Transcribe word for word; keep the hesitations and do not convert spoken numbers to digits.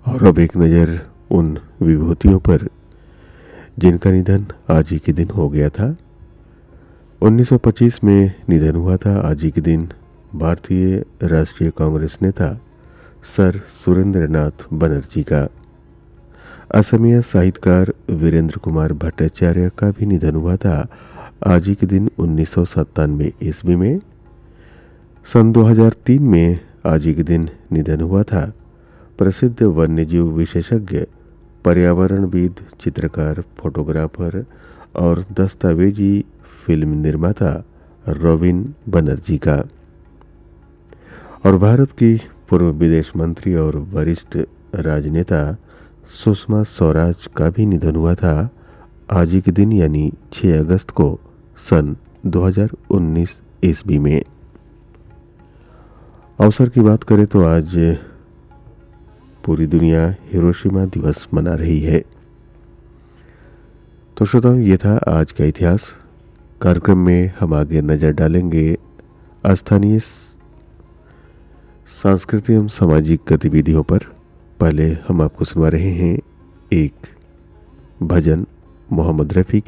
और अब एक नज़र उन विभूतियों पर जिनका निधन आज ही के दिन हो गया था। उन्नीस सौ पच्चीस में निधन हुआ था आज ही के दिन भारतीय राष्ट्रीय कांग्रेस नेता सर सुरेंद्रनाथ बनर्जी का। असमिया साहित्यकार वीरेंद्र कुमार भट्टाचार्य का भी निधन हुआ था आज ही के दिन उन्नीस सौ सत्तानवे ईस्वी में। सन दो हज़ार तीन में आज ही के दिन निधन हुआ था प्रसिद्ध वन्यजीव विशेषज्ञ, पर्यावरणविद, चित्रकार, फोटोग्राफर और दस्तावेजी फिल्म निर्माता रॉबिन बनर्जी का। और भारत की पूर्व विदेश मंत्री और वरिष्ठ राजनेता सुषमा स्वराज का भी निधन हुआ था आज ही के दिन यानी छह अगस्त को सन दो हज़ार उन्नीस ईस्वी में। अवसर की बात करें तो आज पूरी दुनिया हिरोशिमा दिवस मना रही है। तो श्रोताओ, ये था आज का इतिहास। कार्यक्रम में हम आगे नजर डालेंगे स्थानीय सांस्कृतिक एवं सामाजिक गतिविधियों पर। पहले हम आपको सुना रहे हैं एक भजन मोहम्मद रफ़ी